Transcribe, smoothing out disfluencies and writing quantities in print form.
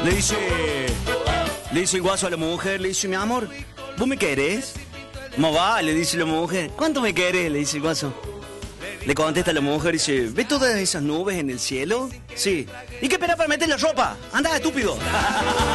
Le dice... Le dice el guaso a la mujer, le dice, mi amor, ¿vos me querés? ¿Cómo va? Le dice la mujer. ¿Cuánto me querés? Le dice el guaso. Le contesta la mujer y dice, ¿ves todas esas nubes en el cielo? Sí. ¿Y qué esperás para meter la ropa? Anda, estúpido.